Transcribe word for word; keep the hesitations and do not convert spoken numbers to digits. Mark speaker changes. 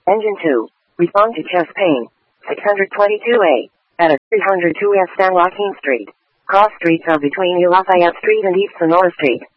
Speaker 1: Engine two. Respond to chest pain. six twenty-two A. At a three oh two West San Joaquin Street. Cross streets are between Lafayette Street and East Sonora Street.